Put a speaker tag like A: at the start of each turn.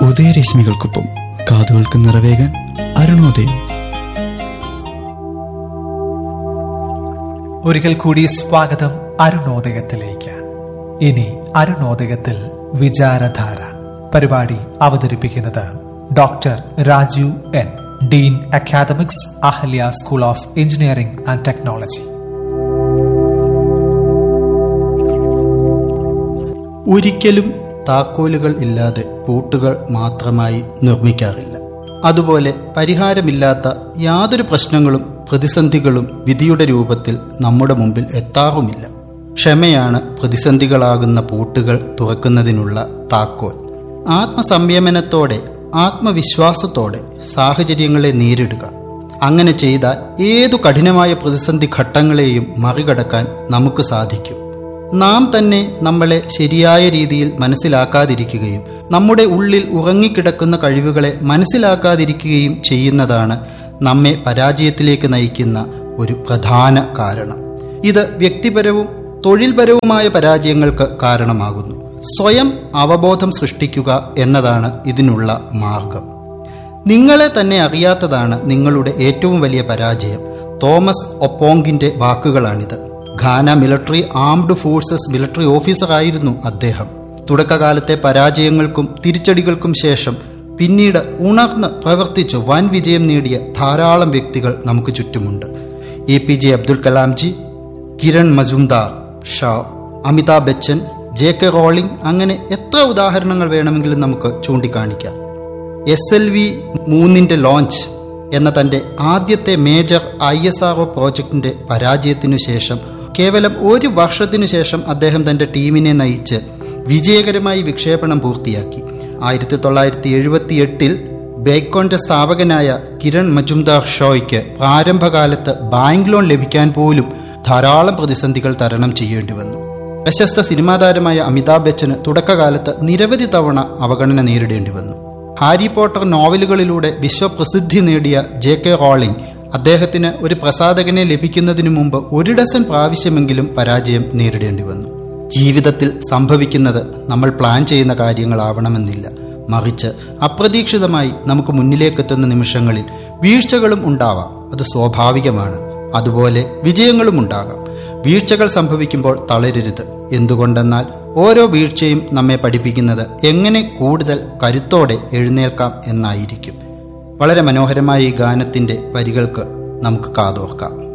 A: ഉദയരശ്മികൾക്കൊപ്പം കാതുകൾക്ക് നിറവേകാൻ അരുണോദയം.
B: ഒരിക്കൽ കൂടി സ്വാഗതം അരുണോദയത്തിലേക്ക്. ഇനി അരുണോദയത്തിൽ വിചാരധാര പരിപാടി അവതരിപ്പിക്കുന്നത് doctor Rajeev N, Dean academics, Ahalya school of engineering and technology.
C: ഒരിക്കലും താക്കോലുകൾ ഇല്ലാതെ പൂട്ടുകൾ മാത്രമായി നിർമ്മിക്കാറില്ല. അതുപോലെ പരിഹാരമില്ലാത്ത യാതൊരു പ്രശ്നങ്ങളും പ്രതിസന്ധികളും വിധിയുടെ രൂപത്തിൽ നമ്മുടെ മുമ്പിൽ എത്താറുമില്ല. ക്ഷമയാണ് പ്രതിസന്ധികളാകുന്ന പൂട്ടുകൾ തുറക്കുന്നതിനുള്ള താക്കോൽ. ആത്മസംയമനത്തോടെ ആത്മവിശ്വാസത്തോടെ സാഹചര്യങ്ങളെ നേരിടുക. അങ്ങനെ ചെയ്താൽ ഏതു കഠിനമായ പ്രതിസന്ധി ഘട്ടങ്ങളെയും മറികടക്കാൻ നമുക്ക് സാധിക്കും. നാം തന്നെ നമ്മളെ ശരിയായ രീതിയിൽ മനസ്സിലാക്കാതിരിക്കുകയും നമ്മുടെ ഉള്ളിൽ ഉറങ്ങിക്കിടക്കുന്ന കഴിവുകളെ മനസ്സിലാക്കാതിരിക്കുകയും ചെയ്യുന്നതാണ് നമ്മെ പരാജയത്തിലേക്ക് നയിക്കുന്ന ഒരു പ്രധാന കാരണം. ഇത് വ്യക്തിപരവും തൊഴിൽപരവുമായ പരാജയങ്ങൾക്ക് കാരണമാകുന്നു. സ്വയം അവബോധം സൃഷ്ടിക്കുക എന്നതാണ് ഇതിനുള്ള മാർഗം. നിങ്ങളെ തന്നെ അറിയാത്തതാണ് നിങ്ങളുടെ ഏറ്റവും വലിയ പരാജയം. Thomas ഒപ്പോങ്കിന്റെ വാക്കുകളാണിത്. Ghana military armed forces military ഓഫീസറായിരുന്നു അദ്ദേഹം. തുടക്കകാലത്തെ പരാജയങ്ങൾക്കും തിരിച്ചടികൾക്കും ശേഷം പിന്നീട് ഉണർന്ന് പ്രവർത്തിച്ച് വൻ വിജയം നേടിയ ധാരാളം വ്യക്തികൾ നമുക്ക് ചുറ്റുമുണ്ട്. APJ Abdul Kalamji, Kiran Majumdar Shah, Amitabh Bachchan, JK rolling, അങ്ങനെ എത്ര ഉദാഹരണങ്ങൾ വേണമെങ്കിലും നമുക്ക് ചൂണ്ടിക്കാണിക്കാം. SLV-3 ലോഞ്ച് എന്ന തൻ്റെ ആദ്യത്തെ മേജർ ISRO പ്രോജക്റ്റിൻ്റെ പരാജയത്തിനു ശേഷം കേവലം 1 വർഷത്തിനു ശേഷം അദ്ദേഹം തൻ്റെ ടീമിനെ നയിച്ച് വിജയകരമായി വിക്ഷേപണം പൂർത്തിയാക്കി. 1978 ബേക്കോന്റെ സ്ഥാപകനായ കിരൺ മജുംദാർ ഷോയ്ക്ക് പ്രാരംഭകാലത്ത് ബാങ്ക് ലോൺ ലഭിക്കാൻ പോലും ധാരാളം പ്രതിസന്ധികൾ തരണം ചെയ്യേണ്ടി വന്നു. പ്രശസ്ത സിനിമാ താരമായ അമിതാഭ് ബച്ചന് തുടക്കകാലത്ത് നിരവധി തവണ അവഗണന നേരിടേണ്ടി വന്നു. ഹാരി പോട്ടർ നോവലുകളിലൂടെ വിശ്വപ്രസിദ്ധി നേടിയ JK റോളിംഗ് അദ്ദേഹത്തിന് ഒരു പ്രസാധകനെ ലഭിക്കുന്നതിനു മുമ്പ് 1 ഡസൻ പ്രാവശ്യമെങ്കിലും പരാജയം നേരിടേണ്ടി വന്നു. ജീവിതത്തിൽ സംഭവിക്കുന്നത് നമ്മൾ പ്ലാൻ ചെയ്യുന്ന കാര്യങ്ങളാവണമെന്നില്ല. മറിച്ച് അപ്രതീക്ഷിതമായി നമുക്ക് മുന്നിലേക്കെത്തുന്ന നിമിഷങ്ങളിൽ വീഴ്ചകളും ഉണ്ടാവാം. അത് സ്വാഭാവികമാണ്. അതുപോലെ വിജയങ്ങളും ഉണ്ടാകാം. വീഴ്ചകൾ സംഭവിക്കുമ്പോൾ തളരരുത്. എന്തുകൊണ്ടെന്നാൽ ഓരോ വീഴ്ചയും നമ്മെ പഠിപ്പിക്കുന്നത് എങ്ങനെ കൂടുതൽ കരുത്തോടെ എഴുന്നേൽക്കാം എന്നായിരിക്കും. വളരെ മനോഹരമായ ഈ ഗാനത്തിൻ്റെ വരികൾക്ക് നമുക്ക് കാതോർക്കാം.